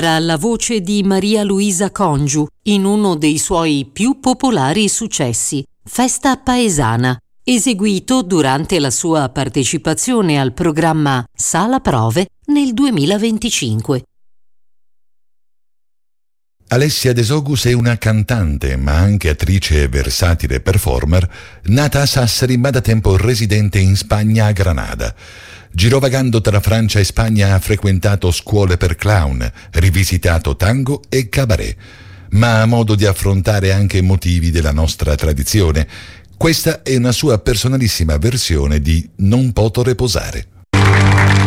era la voce di Maria Luisa Congiu in uno dei suoi più popolari successi, Festa paesana, eseguito durante la sua partecipazione al programma Sala Prove nel 2025. Alessia De Sogus è una cantante, ma anche attrice e versatile performer, nata a Sassari ma da tempo residente in Spagna a Granada. Girovagando tra Francia e Spagna ha frequentato scuole per clown, rivisitato tango e cabaret, ma ha modo di affrontare anche motivi della nostra tradizione. Questa è una sua personalissima versione di Non poto reposare.